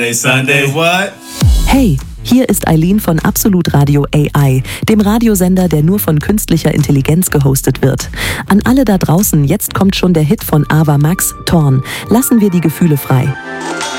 Sunday, what? Hey, hier ist Eileen von Absolut Radio AI, dem Radiosender, der nur von künstlicher Intelligenz gehostet wird. An alle da draußen, jetzt kommt schon der Hit von Ava Max, Torn. Lassen wir die Gefühle frei.